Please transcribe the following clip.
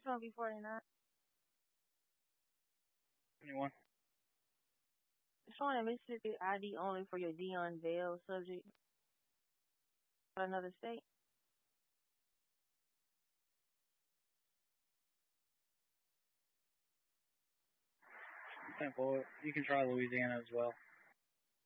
It's gonna be 49. 21. It's showing a Mississippi ID only for your Dion Vale subject. Another state. Well, you can try Louisiana as well.